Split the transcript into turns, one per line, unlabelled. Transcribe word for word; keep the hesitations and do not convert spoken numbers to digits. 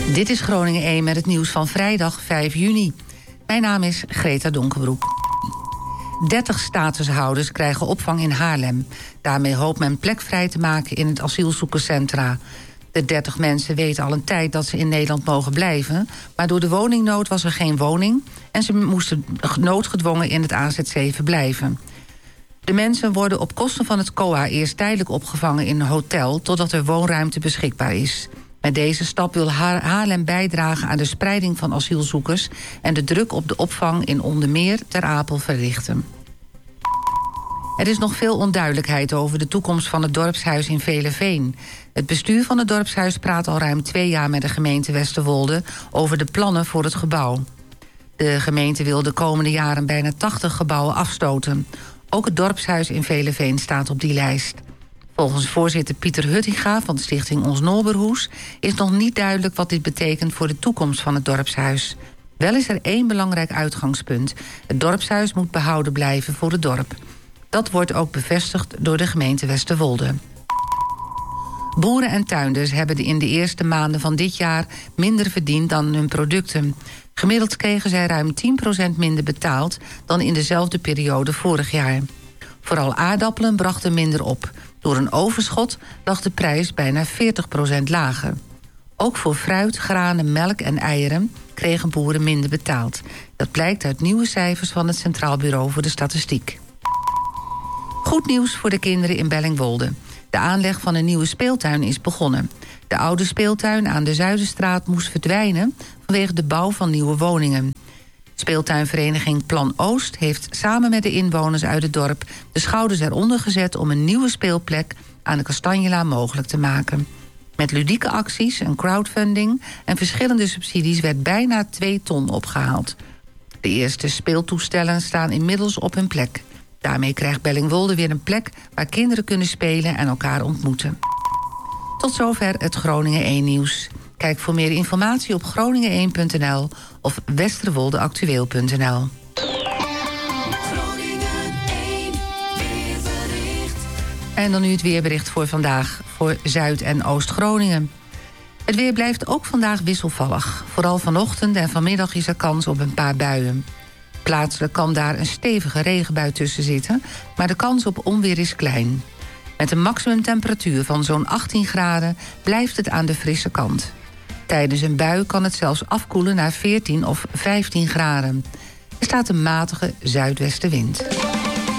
Dit is Groningen één met het nieuws van vrijdag vijf juni. Mijn naam is Greta Donkerbroek. dertig statushouders krijgen opvang in Haarlem. Daarmee hoopt men plek vrij te maken in het asielzoekerscentra. De dertig mensen weten al een tijd dat ze in Nederland mogen blijven, maar door de woningnood was er geen woning en ze moesten noodgedwongen in het A Z C verblijven. De mensen worden op kosten van het C O A eerst tijdelijk opgevangen in een hotel totdat er woonruimte beschikbaar is. Met deze stap wil Haarlem bijdragen aan de spreiding van asielzoekers en de druk op de opvang in onder meer Ter Apel verlichten. Er is nog veel onduidelijkheid over de toekomst van het dorpshuis in Veleveen. Het bestuur van het dorpshuis praat al ruim twee jaar met de gemeente Westerwolde over de plannen voor het gebouw. De gemeente wil de komende jaren bijna tachtig gebouwen afstoten. Ook het dorpshuis in Veleveen staat op die lijst. Volgens voorzitter Pieter Huttinga van de stichting Ons Noorberhoes is nog niet duidelijk wat dit betekent voor de toekomst van het dorpshuis. Wel is er één belangrijk uitgangspunt. Het dorpshuis moet behouden blijven voor het dorp. Dat wordt ook bevestigd door de gemeente Westerwolde. Boeren en tuinders hebben in de eerste maanden van dit jaar minder verdiend dan hun producten. Gemiddeld kregen zij ruim tien procent minder betaald dan in dezelfde periode vorig jaar. Vooral aardappelen brachten minder op. Door een overschot lag de prijs bijna veertig procent lager. Ook voor fruit, granen, melk en eieren kregen boeren minder betaald. Dat blijkt uit nieuwe cijfers van het Centraal Bureau voor de Statistiek. Goed nieuws voor de kinderen in Bellingwolde. De aanleg van een nieuwe speeltuin is begonnen. De oude speeltuin aan de Zuiderstraat moest verdwijnen vanwege de bouw van nieuwe woningen. Speeltuinvereniging Plan Oost heeft samen met de inwoners uit het dorp de schouders eronder gezet om een nieuwe speelplek aan de Kastanjelaan mogelijk te maken. Met ludieke acties, een crowdfunding en verschillende subsidies werd bijna twee ton opgehaald. De eerste speeltoestellen staan inmiddels op hun plek. Daarmee krijgt Bellingwolde weer een plek waar kinderen kunnen spelen en elkaar ontmoeten. Tot zover het Groningen één nieuws. Kijk voor meer informatie op groningen één punt n l of westerwoldeactueel punt n l. En dan nu het weerbericht voor vandaag voor Zuid- en Oost-Groningen. Het weer blijft ook vandaag wisselvallig. Vooral vanochtend en vanmiddag is er kans op een paar buien. Plaatselijk kan daar een stevige regenbui tussen zitten, maar de kans op onweer is klein. Met een maximumtemperatuur van zo'n achttien graden blijft het aan de frisse kant. Tijdens een bui kan het zelfs afkoelen naar veertien of vijftien graden. Er staat een matige zuidwestenwind.